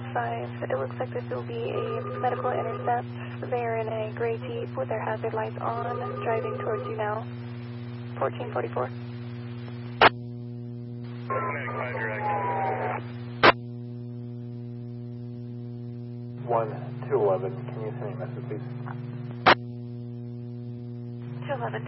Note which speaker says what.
Speaker 1: 5, it looks like this will be a medical intercept. They're in a gray Jeep with their hazard lights on, driving towards you now. 1444.
Speaker 2: 1-211, can you send me a message, please?
Speaker 1: 211.